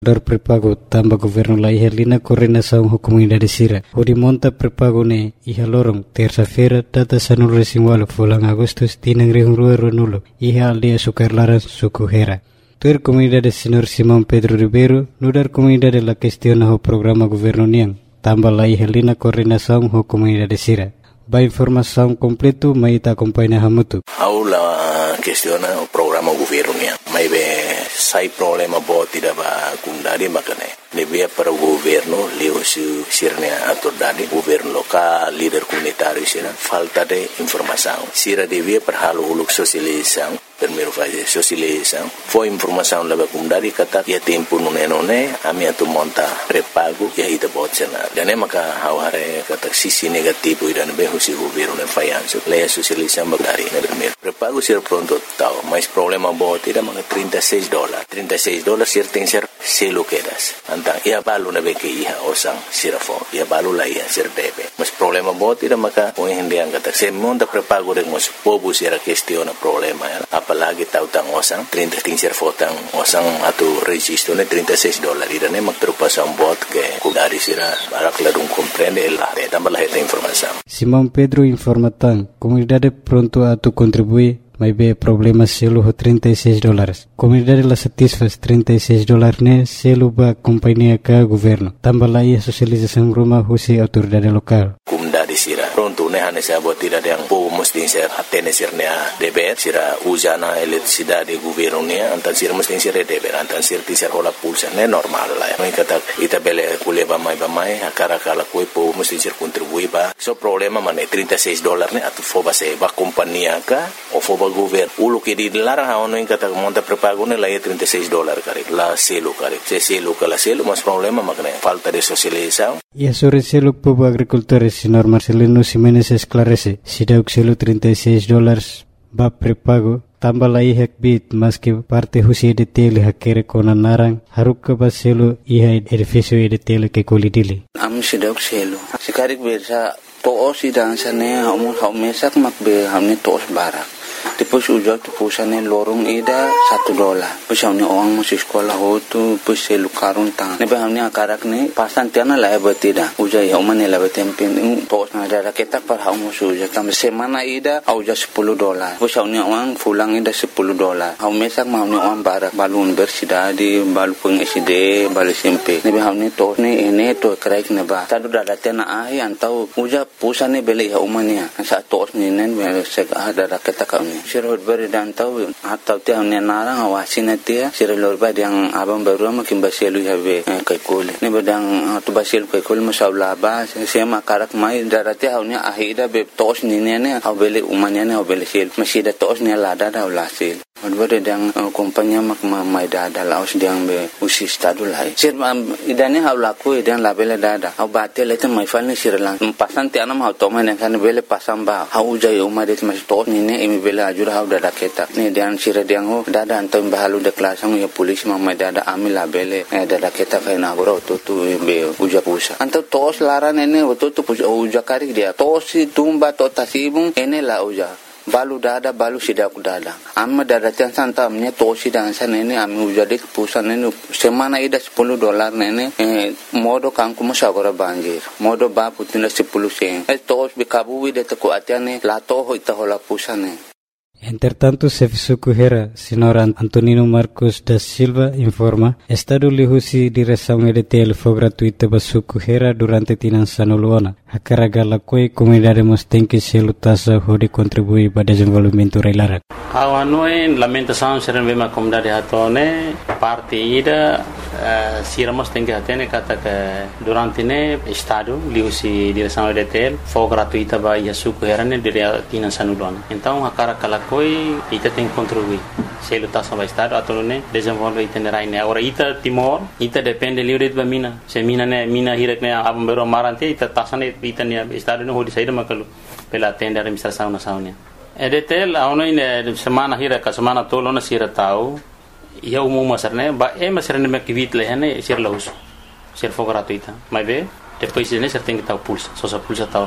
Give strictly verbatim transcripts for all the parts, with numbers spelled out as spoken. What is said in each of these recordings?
Dar prepago tamba governo la ihalina coordenação com comunidade Sira. Ori monta prepago ne iha lorong terça-feira data sanul resinwalo fulang agustus tinang rihung rua nulo iha aldea Sukarlaran Sukuhera. Tuer comunidade Senhor Simão Pedro Ribeiro nudar comunidade la questiona o programa governo niang tamba la ihalina coordenação com comunidade Sira. Ba informação completo mai ta acompanha hamutu. Aula questiona o programa governo niang. Mai be sai problema bo tidak ba kundari makane lebih para governo leo su sirnya atur dari governo lokal líder comunitário sira falta de informação sira devia para halo uluk sosialização primeiro fazer sosialização foi informação leva kundari kata ya tempo nune nune ami atu monta prepago ya ida botsena dan maka haware kata sisi negativo idan be husi governo ne fayanso leia sosialização bagari ne primeiro prepago sira pronto tau mais problema bo tidak maka trinta e seis dólares trinta e seis dólares sir tem ser selo quedas antang ia balu na be ke iha osang sirafo ia balu la ia sir debe mas problema bo tidak maka o hindi ang kata se monta prepago de mas povo sira questiona problema ya apalagi tau tang osang trinta tem ser fotang osang atu registro ne trinta e seis dólares ida ne mak preocupação bot que kudari sira para clarun comprende el de tambah esta informação. Simão Pedro informa tan comunidade pronto a tu contribuir mas be problema selo ho trinta e seis dólares. Comunidade la satisfaz trinta e seis dólares ne selo ba companhia ka governo. Tambah la ia socialização rumah husi autoridade lokal. Comunidade sira pronto ne hane sa bot tidak yang po mesti ser atene sirnya deber sira usana eletricidade governo ne antan sira mesti ser deber antan sir ti ser hola pulsa ne normal la. Mai kata ita bele kuleba mai ba mai akara kala ko po mesti ser contribui ba. So problema mane trinta e seis dólares ne atu foba se ba companhia ka o foba governo ulo que dilarang haono in kata monta prepago ne la trinta e seis dólares kare la selo kare se selo kala selo mas problema makne falta de socialização. E sobre selo povo agricultores senhor Marcelino Ximenes esclarece si dauk selo trinta e seis dólares ba prepago tambah la ihak bit mas que parte husi de tele hakere kona narang haruk ba selo iha edificio de tele ke kolidili am si dauk selo sikarik bersa to si dan sane hamu haumesak makbe hamne tos barak Tipos ujak tipusan ni lorong ida satu dolar. Pus hamni orang masih sekolah hotu pus selu karun tang. Nebe hamni akarak ni pasan tiana lah betida. Ujak hauman ni lah betempin. Tos nada rakyat par haum masih ujak. Kami semana ida ujak sepuluh dolar. Pus hamni orang pulang ida sepuluh dolar. Haum mesak hamni orang barak balun bersida di balu peng S D balu S M P. Nebe hamni tos ni ini to kerai neba. Tadu dah tiana ahi antau ujak pusan ni beli hauman ni. Saat tos ni nen sek ada rakyat kami. Sirhut beri dan tahu atau tiang ni narang awasin dia sirhut beri yang abang baru makin basilu habe kaikul ni bedang tu basil kaikul masalah bah sema karak mai darati hau ni ahida be tos ni ni ni hau beli umanya ni hau beli sil masih ada tos ni lada dah ulasil beri yang kompanya mak mai dah dah laos yang be usi stadu lai sir idane hau laku idane labela dah dah hau batil itu mai fal ni sirlang pasan tianam hau toman yang kan beli pasang bah hau jai umar itu masih tos ni ni imi beli ajur hau dah kita ni dan sira diang ho dada antam bahalu de kelas ang ya polis mamai dada amil labele eh dada kita kai na goro tu tu be uja pusa antam tos laran ene tu tu uja kari dia tos tumba to tasibung ene la uja balu dada balu sidak dada amma dada tian santa amnya tosi dan san ene ami uja dik pusa ene semana ida sepuluh dolar nene eh modo kangku masagora banjir modo ba putina sepuluh sen eh tos be kabu ide te ko atiane la to ho ita hola pusa ne. Entretanto, Sukuhera, senhor Antonino Marcos da Silva informa, Estado lihusi direção E D T L foi gratuita para Sukuhera durante tinan sanuluana. A carga la coi comunidade mostém que se lutasa pode contribuir para o desenvolvimento reilara. Awanoi lamentação serem bem a comunidade hatone parte ida sira mostém que hatene kata que durante ne Estado lihusi direção E D T L foi gratuita para Sukuhera ne durante tinan sanuluana. Então a carga la coi ita tem que contribuir se lutasa para Estado atau ne desenvolver itinerário ne. Agora ita Timor ita depende livre de mina. Se mina ne mina hirak ne abang bero marante ita tasane ita ne Estado ne hodi saída makalu pela tenda administração nacional. E D T L auno ine semana hira ka semana tolo na sira tau ia umum masarne ba e masarne me kivit le hane sir laus sir fo gratuita mai be depois ne ser tem que tau pulsa so sa pulsa tau ras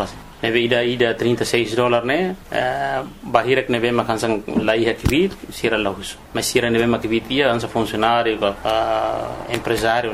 neve ida ida trinta e seis dólares né bahirek neve makansang lai hakvit sira lahus mas sira neve makvit ia ansa funcionário empresário